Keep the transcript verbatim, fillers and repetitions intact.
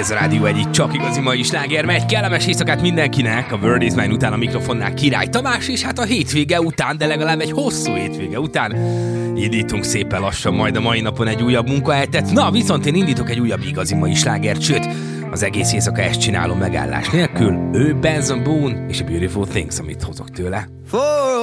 Ez a rádió egyik csak igazi mai sláger, megy kellemes éjszakát mindenkinek, a World is Mine után a mikrofonnál Király Tamás, és hát a hétvége után, de legalább egy hosszú hétvége után indítunk szépen lassan majd a mai napon egy újabb munkahetet. Na, viszont én indítok egy újabb igazi mai slágert, sőt, az egész éjszaka ezt csinálom megállás nélkül. Ő Benson Boone és a Beautiful Things, amit hozok tőle. For